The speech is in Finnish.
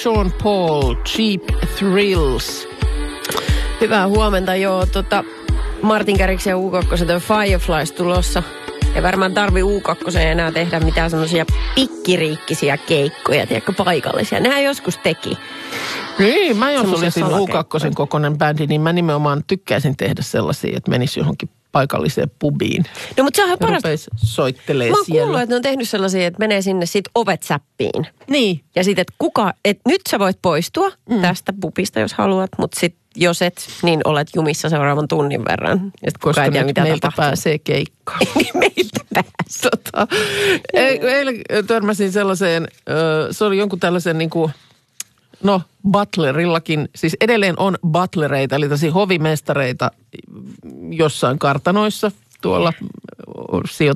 Sean Paul, Cheap Thrills. Hyvää huomenta, joo. Martin Garrix ja U2 on Fireflies tulossa. Ei varmaan tarvi U2 enää tehdä mitään semmoisia pikkiriikkisiä keikkoja, tiedätkö, paikallisia. Nehän joskus teki. Niin, mä jos olisin U2 kokoinen bändi, niin mä nimenomaan tykkäisin tehdä sellaisia, että menisi johonkin paikalliseen pubiin. No, mutta sehän on parasta. Soittelee mä oon siellä. kuullut, että ne on tehnyt sellaisia, että menee sinne sit ovet säppiin. Niin. Ja sitten, että nyt sä voit poistua tästä pubista, jos haluat, mutta sitten jos et, niin olet jumissa seuraavan tunnin verran. Koska ei tiedä, mitä meiltä tapahtuu. Pääsee keikkaan. Meiltä pääsee. Eilen törmäsin sellaiseen, se oli jonkun tällaisen niin kuin, butlerillakin, siis edelleen on butlereita, eli tällaisia hovimestareita jossain kartanoissa tuolla